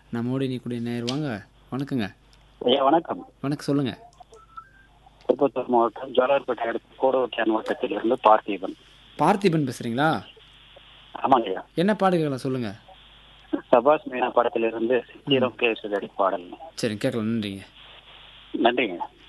நம்மோடு இணையக்கூடிய நேயர் வாங்க. வணக்கங்க. ஐயா வணக்கம். வணக்கம் சொல்லுங்க. திருப்பத்தூர் மாவட்டம் ஜோலார்பேட்டை அடுத்த கோடவத்தியான் வட்டத்திலிருந்து பார்த்திபன். பார்த்திபன் பேசுறீங்களா? ஆமாங்க ஐயா. என்ன பாடுகளை சொல்லுங்க. சபாஸ் மீனா படத்திலிருந்து ஹீரோ கே சுதடி பாடல். சரி கேட்கலாம். நன்றிங்க. நன்றிங்க.